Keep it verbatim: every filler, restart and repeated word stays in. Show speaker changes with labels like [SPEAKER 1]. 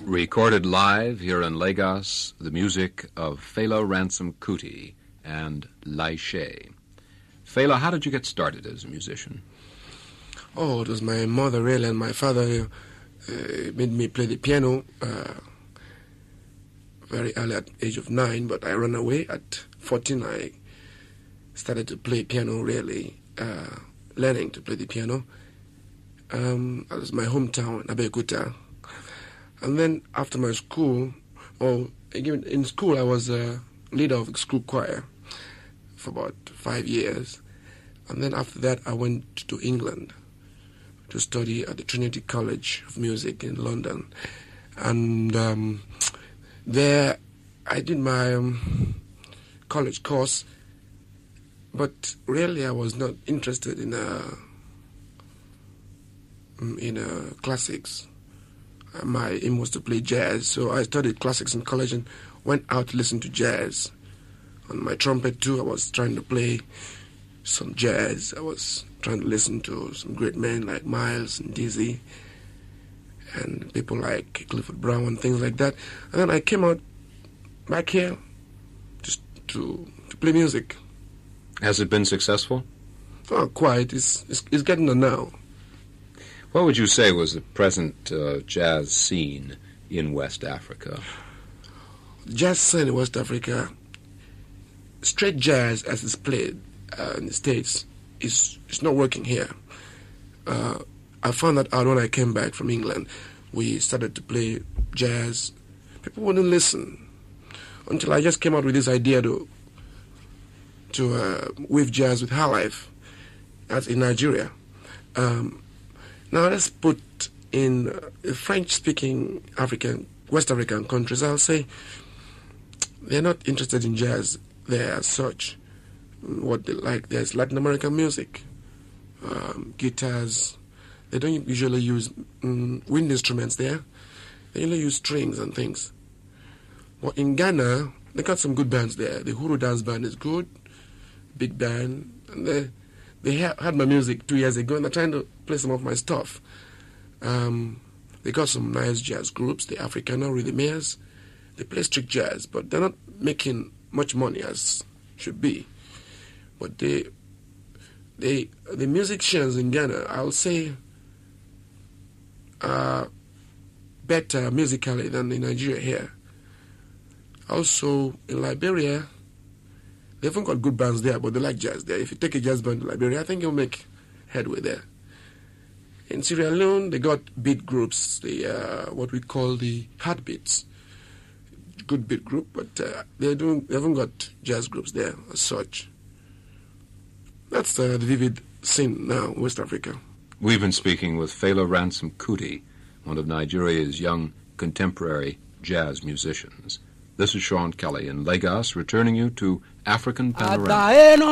[SPEAKER 1] Recorded live here in Lagos, the music of Fela Ransom Kuti and Laishe. Fela, how did you get started as a musician?
[SPEAKER 2] Oh, it was my mother really, and my father uh, made me play the piano uh, very early at the age of nine, but I ran away. At fourteen, I started to play piano really, uh, learning to play the piano. Um, that was my hometown, Abeokuta. And then after my school, or again in school, I was a leader of the school choir for about five years. And then after that, I went to England to study at the Trinity College of Music in London. And um, there I did my um, college course, but really I was not interested in uh, in uh, classics. My aim was to play jazz, so I studied classics in college and went out to listen to jazz. On my trumpet too, I was trying to play some jazz. I was trying to listen to some great men like Miles and Dizzy and people like Clifford Brown and things like that. And then I came out back here just to to play music.
[SPEAKER 1] Has it been successful?
[SPEAKER 2] Oh, quite. It's, it's, it's getting there now.
[SPEAKER 1] What would you say was the present uh, jazz scene in West Africa?
[SPEAKER 2] The jazz scene in West Africa, straight jazz as it's played uh, in the States, is is not working here. Uh, I found that out when I came back from England. We started to play jazz. People wouldn't listen until I just came out with this idea to to uh, weave jazz with highlife. That's in Nigeria. Um, Now let's put in uh, French-speaking African, West African countries, I'll say they're not interested in jazz there as such. What they like there is Latin American music, um, guitars. They don't usually use um, wind instruments there. They usually use strings and things. Well, in Ghana, they got some good bands there. The Huru Dance Band is good, big band, and they They had my music two years ago, and they're trying to play some of my stuff. Um, they got some nice jazz groups, the Africana Rhythmias. They play strict jazz, but they're not making much money as should be. But they, they, the musicians in Ghana, I'll say, are better musically than in Nigeria here. Also, in Liberia, they haven't got good bands there, but they like jazz there. If you take a jazz band to Liberia, I think you'll make headway there. In Sierra Leone, they got beat groups, the uh, what we call the heartbeats. Good beat group, but uh, they don't. They haven't got jazz groups there as such. That's uh, the vivid scene now in West Africa.
[SPEAKER 1] We've been speaking with Fela Ransom Kuti, one of Nigeria's young contemporary jazz musicians. This is Sean Kelly in Lagos, returning you to African Panorama.